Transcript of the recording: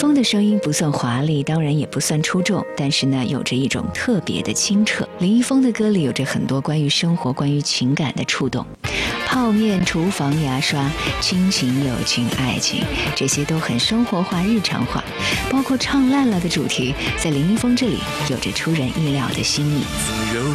峰的声音不算华丽，当然也不算出众，但是呢，有着一种特别的清澈。林一峰的歌里有着很多关于生活、关于情感的触动。泡面、厨房、牙刷、亲情、友情、爱情，这些都很生活化、日常化。包括唱烂了的主题，在林一峰这里有着出人意料的新意。